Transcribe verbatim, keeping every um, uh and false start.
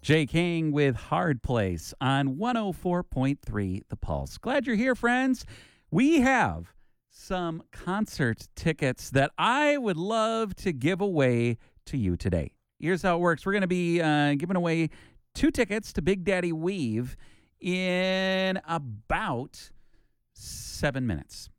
Jay King with Hard Place on one oh four point three The Pulse. Glad you're here, friends. We have some concert tickets that I would love to give away to you today. Here's how it works. We're going to be uh, giving away two tickets to Big Daddy Weave in about seven minutes.